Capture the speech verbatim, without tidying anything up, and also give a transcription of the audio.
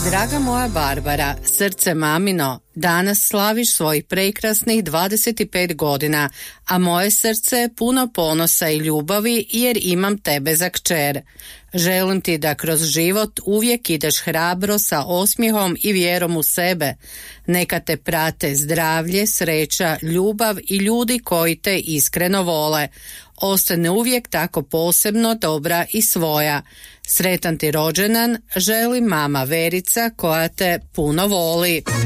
Draga moja Barbara, srce mamino, danas slaviš svojih prekrasnih dvadeset pet godina, a moje srce je puno ponosa i ljubavi jer imam tebe za kćer. Želim ti da kroz život uvijek ideš hrabro sa osmijehom i vjerom u sebe. Neka te prate zdravlje, sreća, ljubav i ljudi koji te iskreno vole. Ostane uvijek tako posebno, dobra i svoja. Sretan ti rođendan, želi mama Verica koja te puno voli.